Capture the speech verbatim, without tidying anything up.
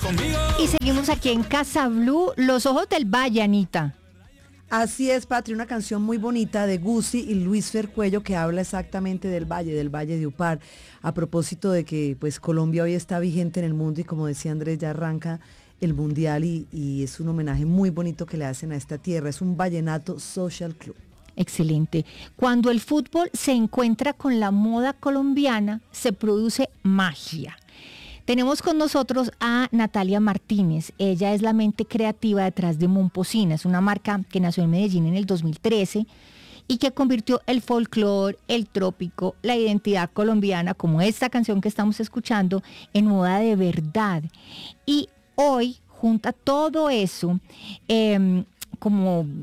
Y seguimos aquí en Casa Blue, Los Ojos del Valle, Anita. Así es, Patri, una canción muy bonita de Guzzi y Luis Fercuello que habla exactamente del valle, del Valle de Upar, a propósito de que pues Colombia hoy está vigente en el mundo y como decía Andrés, ya arranca el mundial y, y es un homenaje muy bonito que le hacen a esta tierra, es un vallenato social club. Excelente. Cuando el fútbol se encuentra con la moda colombiana, se produce magia. Tenemos con nosotros a Natalia Martínez. Ella es la mente creativa detrás de Momposina. Es una marca que nació en Medellín en el dos mil trece y que convirtió el folclore, el trópico, la identidad colombiana, como esta canción que estamos escuchando, en moda de verdad. Y hoy junta todo eso, eh, como